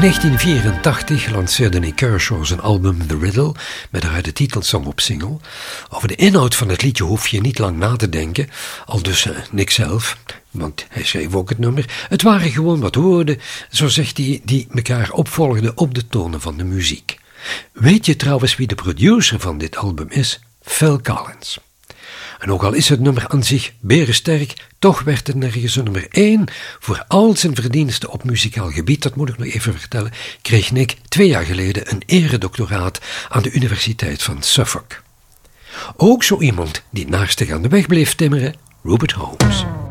1984 lanceerde Nick Kershaw zijn album The Riddle met daaruit de titelsong op single. Over de inhoud van het liedje hoef je niet lang na te denken, al dus Nick zelf, want hij schreef ook het nummer. Het waren gewoon wat woorden, zo zegt hij, die elkaar opvolgden op de tonen van de muziek. Weet je trouwens wie de producer van dit album is? Phil Collins. En ook al is het nummer aan zich berensterk, toch werd het nergens een nummer 1. Voor al zijn verdiensten op muzikaal gebied, dat moet ik nog even vertellen, kreeg Nick 2 jaar geleden een eredoctoraat aan de Universiteit van Suffolk. Ook zo iemand die naastig aan de weg bleef timmeren, Rupert Holmes.